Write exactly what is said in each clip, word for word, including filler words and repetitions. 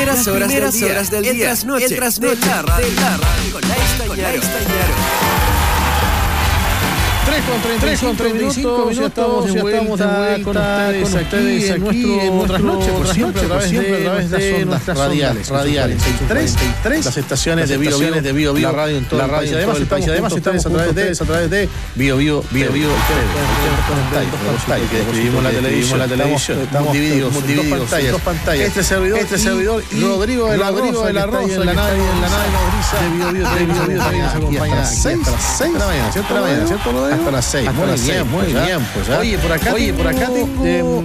primeras horas, primeras del, horas día. del día. El trasnoche, el trasnoche de la radio, de la radio con la Estañaro. tres con treinta y cinco minutos, ya estamos de vuelta con ustedes, con ustedes aquí en nuestro trasnoche, por siempre a través de, a través de nuestras radiales, radiales, treinta y tres, las estaciones de Bio Bio, de Bio Bio, la radio en todo el país, además estamos, además estamos a través de, a través de Bio Bio, Bio Bio, que describimos la televisión, la televisión, estamos divididos en dos pantallas, este servidor, este servidor y Rodrigo de la Rodrigo de la Rosa, en la nave, en la nave nodriza de Bio Bio, de Bio Bio también nos acompaña hasta las seis de la mañana, ¿cierto? La mañana, ¿cierto? Hasta las seis, muy bien, muy bien, pues. Oye, por acá, oye, por acá tengo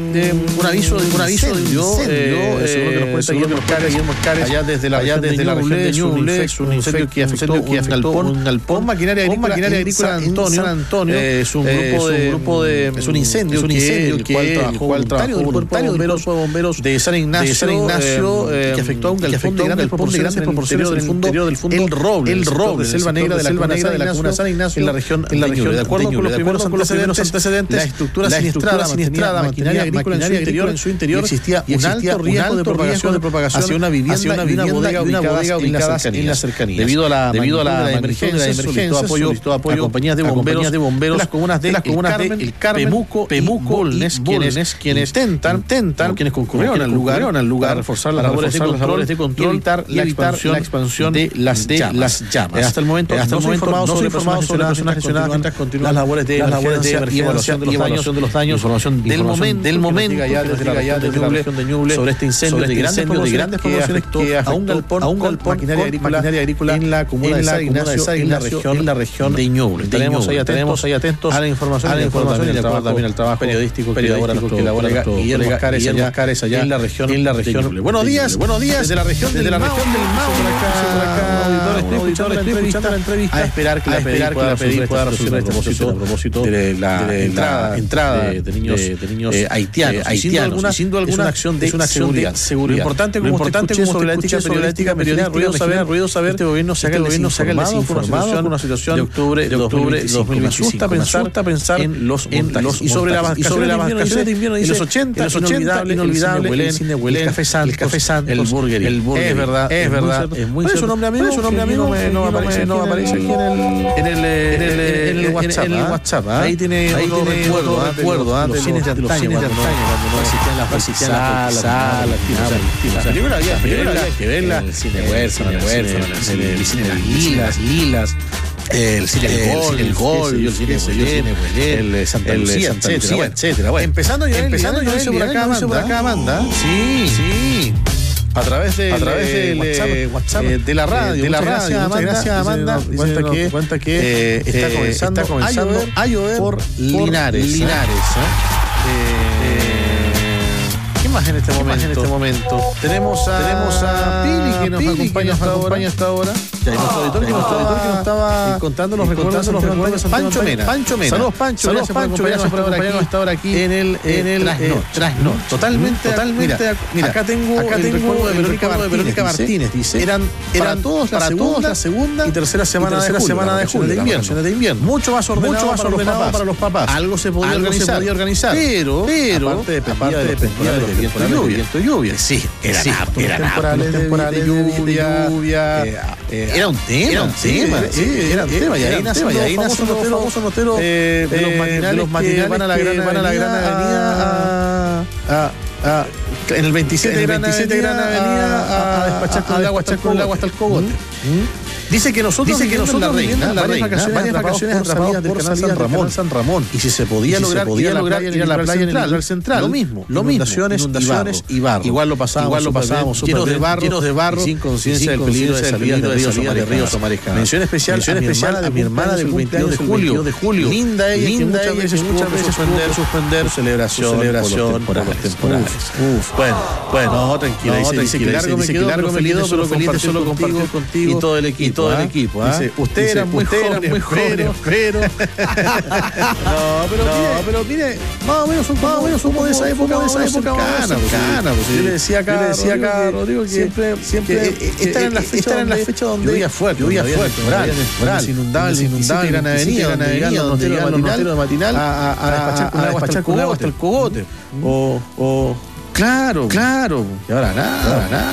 un aviso, un aviso de yo, seguro que nos puede Guillermo Cares, allá desde la allá desde la región de Ñuble, un incendio que afectó un galpón, maquinaria agrícola agrícola San Antonio, es un grupo de grupo de es un incendio, es un incendio que el cual trabajó voluntario de los bomberos de San Ignacio, que afectó a un galpón de grandes proporciones en el interior del fondo, el Roble, el Roble, selva negra de la selva negra de la comuna San Ignacio en la región en la región de acuerdo con los primeros antecedentes, la estructura sinistrada, sinistrada, maquinaria agrícola en su interior, existía un alto riesgo de propagación hacia una vivienda y una bodega ubicadas en las cercanías. Debido a la debido a la emergencia, solicitó apoyo a compañías de bomberos, de bomberos, las comunas de las comunas de El Carmen, Pemuco, Pemuco, Bulnes, quienes quienes intentan, intentan, quienes concurrieron al lugar, al lugar para reforzar las labores de control, evitar la expansión de las llamas. Hasta el momento, hasta el momento no se informados sobre las personas lesionadas, continúan las labores de las labores de evaluación de los daños, de los daños, información del momento, del momento desde la región de Ñuble sobre este incendio de grandes proporciones que afectó a un galpón, a un galpón maquinaria agrícola en la comuna de San Ignacio, en la región, en la región de Ñuble. Tenemos ahí atentos, ahí atentos a la información, a la información y al trabajo también al trabajo periodístico que elabora nuestro colega Guillermo Cares allá en la región, en la región. Buenos días, buenos días desde la región, desde la región del Maule. Por acá, auditor, estoy escuchando la entrevista, a esperar que la esperar que la PDI pueda resolver a propósito de la entrada entrada de niños haitianos, haitianos, siendo alguna acción de seguridad. Lo importante, como importante como sobre la ética periodística, periodística, ruido saber, ruido saber, este gobierno se haga el gobierno se haga desinformado por una situación de octubre de octubre de dos mil veinticinco. Me asusta pensar en los en los y sobre la y sobre las vacaciones de invierno en los ochenta, en los ochenta, inolvidable el cine Huelén, el Café Santos, el Café Santos, el Burger, el Burger. Es verdad, es verdad, es muy cierto. Su nombre amigo, su nombre amigo no aparece, no aparece aquí en el en el en el WhatsApp, en el WhatsApp. Ahí tiene ahí tiene recuerdo, recuerdo de los cines de antaño, cuando no existían las salas, salas, la película había que verla, el cine Huerzo, el cine Lilas, Lilas. El cine El Gol, el Gol, el cine Huelén, el Santa Lucía, etcétera, etcétera. Bueno, empezando yo, empezando yo por acá, por acá Amanda. Sí, sí. A través de a través de WhatsApp, eh, WhatsApp eh, de la radio, de la radio. Muchas gracias, Amanda. Cuenta que cuenta que eh, está comenzando, está comenzando a llover por Linares, Linares. Más en este momento, en este momento. Tenemos a, tenemos a Pili que nos Pili, acompaña, que nos acompaña hasta ahora. Ya, y nuestro editor, que nuestro editor que nos estaba contando los recuerdos, los recuerdos. Pancho Mena. Pancho Mena. Saludos, Pancho. Saludos, Pancho. Gracias por acompañarnos hasta ahora aquí en el en el Trasnoche. Totalmente, totalmente. Mira, acá tengo acá tengo de Verónica Martínez. Dice, eran eran todos para todos la segunda y tercera semana de semana de julio, de invierno, de invierno. Mucho más ordenado para los papás. Algo se podía organizar, pero pero aparte dependía de viento, lluvia, viento, lluvia. Sí, eran sí, eran temporales de, temporales de lluvia, lluvia eh, eh, era un tema, era un tema, sí, era un tema. Y ahí nace, y ahí nace los famosos noteros de los matinales van a la gran van a la gran avenida a a en el veintisiete Gran Avenida a despachar con el agua hasta el agua hasta el cogote. Dice que nosotros dice que nosotros la reina, la reina, varias vacaciones atrapadas por San Ramón, San Ramón, y si se podía lograr, podía lograr ir a la playa en el central, lo mismo, lo mismo, inundaciones y barro, igual lo pasábamos, igual lo pasábamos, llenos de barro, llenos de barro, sin conciencia del peligro de salida de ríos o mariscadas. Mención especial, mención especial a mi hermana del veintidós de julio, de julio, linda ella, linda ella, muchas veces suspender, suspender celebración, celebración por las temporales. Uf, bueno, bueno, tranquila, dice que largo me quedó, largo me quedó, solo compartir, solo compartir contigo y todo el equipo. Todo el equipo, ¿eh? Dice, usted era muy joven, muy joven, pero no, pero no, mire, pero mire, más o menos, más o menos somos de esa época, de esa época cercana. Yo le decía acá, yo le decía acá, Rodrigo, que siempre, siempre, esta era en la fecha donde llovía fuerte, llovía fuerte, temporal, se inundaba, se inundaba Gran Avenida, Gran Avenida, donde llegaban los noteros de matinal a despachar con agua hasta el cogote, o, o Claro, claro. Y ahora nada, ahora nada. Bueno,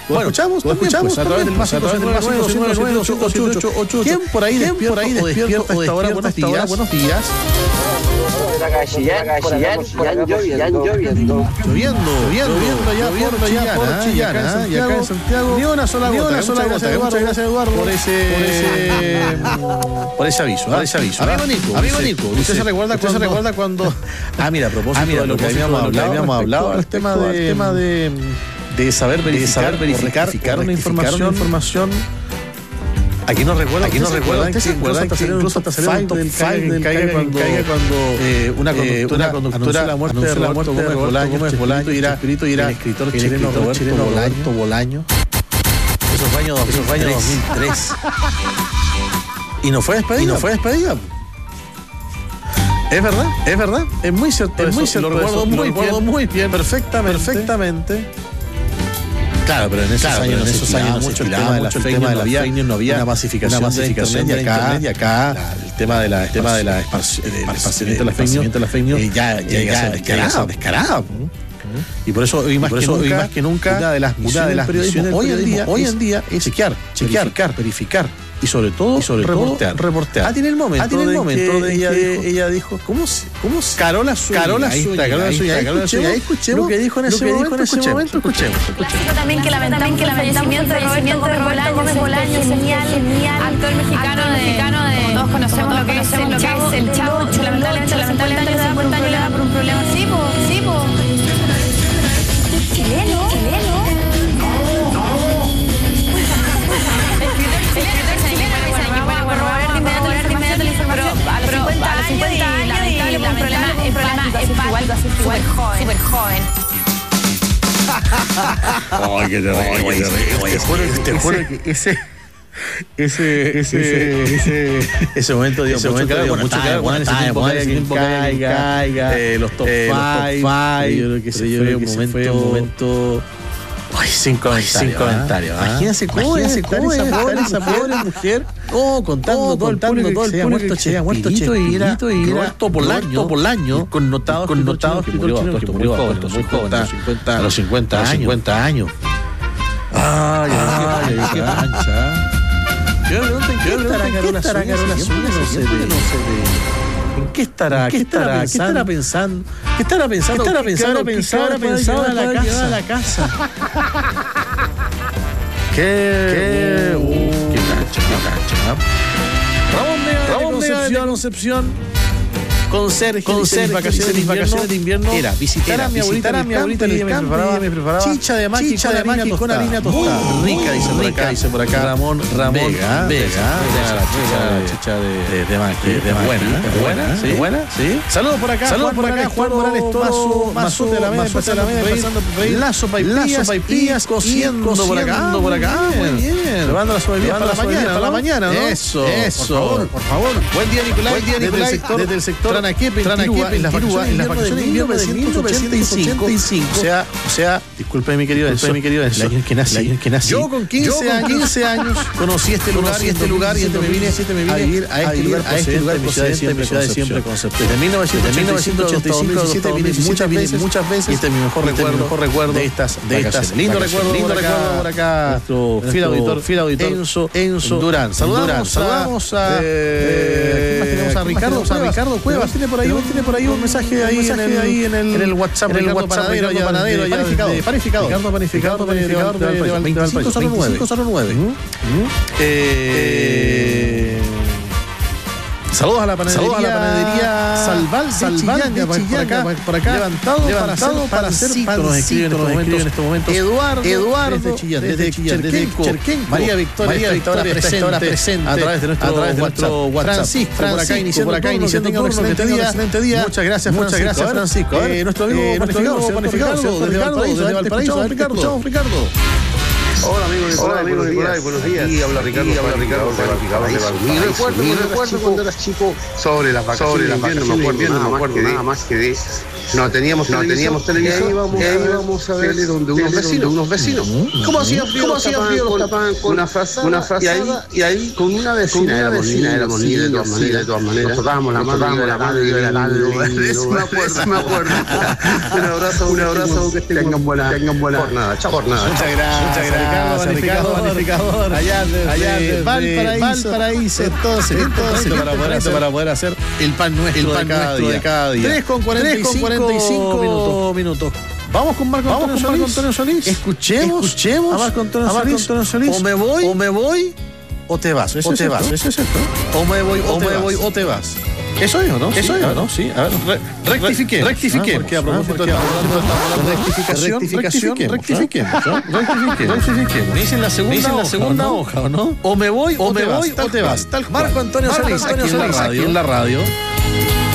Lo escuchamos, lo escuchamos a través del más cinco nueve nueve ocho ocho ocho ocho. ¿Quién por ahí despierto o despierto a esta hora? Buenos días. Buenos días. Chillán, Chillán, lloviendo, lloviendo, lloviendo, lloviendo allá por Chillán, y acá en Santiago, ni una sola gota. Muchas gracias, Eduardo, muchas gracias, Eduardo, por ese, por ese, por ese aviso, por ese aviso. Amigo Nico, amigo Nico, ¿usted se recuerda cuando, se recuerda cuando? Ah, mira, a propósito de lo que habíamos hablado, habíamos hablado al tema de, tema de, de saber verificar, verificar, una información, información. Aquí no recuerda, aquí no recuerda, ¿usted se acuerda que incluso hasta salió el top cinco del Caiga cuando, eh, una conductora, una conductora la muerte de Roberto Gómez Bolaño, Gómez Bolaño y era escritor, y era el escritor chileno Roberto Bolaño. Eso fue año, eso fue año dos mil tres. Y no fue despedida, y no fue despedida. Es verdad, es verdad, es muy cierto, es muy cierto. Lo recuerdo muy bien, muy bien, perfectamente, perfectamente. Claro, pero en esos claro, años, en esos años mucho el tema de la fake news, no había, no había una masificación, una masificación de, de acá, y acá claro, el tema de la, el tema de la esparcimiento de la fake news, ya llega a ser descarado, descarado. Y por eso hoy más, que, nunca, más que nunca una de las una de las misiones hoy en día, hoy en día es chequear, chequear, verificar, verificar. Y sobre todo, y sobre reportear. todo, reportear. Ah, tiene el momento, ah, tiene el momento de, de ella, dijo, ella dijo, ¿cómo se, cómo se? Carola Zúñiga. Carola Zúñiga, Carola Zúñiga. Ahí escuchemos lo que dijo en ese momento, escuchemos, escuchemos. Clásico también que lamentamos que el fallecimiento de Roberto Gómez Bolaño, genial, genial, actor mexicano de, todos conocemos lo que es el Chavo, el Chavo, lamentablemente a los cincuenta años le da por un problema. Sí, po, sí, po. Chileno, chileno. A los cincuenta años y lamentablemente el problema es igual, súper joven, súper joven. Ay, qué terrible. Te juro que ese ese ese ese ese momento dio mucho que ver, mucho que ver, bueno, ese tiempo Caiga, Caiga, los top five, yo creo que ese fue un momento. Ay, sin comentarios. Sin comentarios. ¿Ah? Imagínense cómo es estar esa pobre mujer. Oh, contando todo el público que se había muerto Chespirito y era Roberto Bolaño, connotados connotados que murió a los cincuenta años. Ay, ay, qué mancha. Yo me pregunto, ¿en qué estará Carola Zúñiga? No sé de... ¿En qué estará? ¿Qué estará pensando? ¿Qué estará pensando? ¿Qué estará pensando? ¿Qué estará pensando a la casa? A la casa. Qué qué cancha, qué cancha. Ramón Vega de Concepción. Con Sergio, con Sergio, vacaciones, mis vacaciones de invierno, era visitar a mi abuelita, a mi abuelita en el campo, me preparaba chicha de maqui, chicha de maqui con harina tostada, rica, dice por acá, dice por acá, Ramón, Ramón Vega, Vega, chicha de de maqui, de maqui, buena, buena, sí, buena, sí. Saludos por acá, saludos por acá, Juan Morales Toro, Mazo de la media, pasando la media, pasando por ahí, la sopa y pillas, cociendo por acá, por acá, muy bien, llevando la sopa y pillas para la mañana, para la mañana, ¿no? Eso, eso, por favor, buen día Nicolás, buen día Nicolás, desde el sector Tranaquepe, Tranaquepe, en las vacaciones de invierno de mil novecientos ochenta y cinco. O sea, o sea, disculpe mi querido Enzo, mi querido Enzo, el año en que nací, el año en que nací. Yo con quince años conocí este lugar, y este lugar y entonces me vine, me vine a vivir a este lugar, a este lugar, mi ciudad de siempre, ciudad de siempre, Concepción. Desde mil novecientos ochenta y cinco vine muchas veces, muchas veces, y este es mi mejor recuerdo, mejor recuerdo de estas, de estas. Lindo recuerdo, lindo recuerdo por acá. Nuestro fiel auditor, fiel auditor, Enzo, Enzo Durán. Saludamos, saludamos a tenemos a Ricardo, a Ricardo Cuevas. Tiene por ahí, tiene por ahí un mensaje ahí en el ahí en el en el WhatsApp, en el WhatsApp Panadero, Panadero, panificado, panificado. Ricardo Panificado, panificado de veinticinco cero nueve. Eh Saludos a la panadería, saludos a la panadería Salval, Salval de Chillán, por acá, levantado, levantado para hacer pancito, nos escribe en estos momentos, Eduardo, Eduardo, desde Chillán, desde Cherquenco, María Victoria, María Victoria está ahora presente a través de nuestro WhatsApp, Francisco, por acá iniciando, por acá iniciando un excelente día, muchas gracias, muchas gracias Francisco, nuestro amigo Panificado, desde Valparaíso, Ricardo, Ricardo. Hola amigo Nicolás, hola amigo Nicolás, buenos días. Y habla Ricardo, y habla Ricardo de Valparaíso. Mi recuerdo, mi recuerdo cuando eras chico sobre las vacaciones de invierno, no me acuerdo, no me acuerdo nada más que de no teníamos no teníamos televisión, y ahí íbamos a ver donde unos vecinos, unos vecinos. ¿Cómo hacía frío? ¿Cómo hacía frío? Tapaban con una frazada, una frazada y ahí con una vecina, éramos niños, éramos niños de todas maneras, de todas maneras. Nos tocábamos la mano, de la mano y de la mano. Eso me acuerdo, me acuerdo. Un abrazo, un abrazo, que tengan buena, tengan buena jornada. Chao, jornada. Muchas gracias. Ricardo, Ricardo Banificador, allá de, allá de Valparaíso, Valparaíso, entonces, entonces para poder hacer, para poder hacer el pan nuestro, el pan de, cada nuestro de cada día. tres con cuarenta y cinco minutos. minutos. Vamos con Marco Antonio, Solís. Marco Antonio Solís. Escuchemos, escuchemos a Marco Antonio, a Marco Antonio Solís. O me voy, o me voy, o te vas, eso o te vas. Eso es esto. O me voy, o, o me voy, o te vas. Eso es, ¿o no? Eso es, ¿o no? Sí. A ver, re, rectifique. Rectifique. Porque a propósito de rectificación, rectificación, rectifiquemos. Rectifiquemos. Dicen la segunda, la segunda hoja, ¿o no? O me voy, o me voy, o te vas. Marco Antonio Solís, aquí en la radio.